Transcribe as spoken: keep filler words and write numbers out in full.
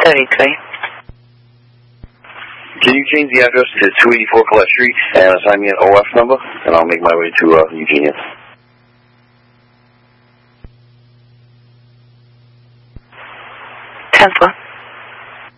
thirty-three. Can you change the address to two eighty-four Collette Street and assign me an O F number, and I'll make my way to uh, Eugenia. ten four.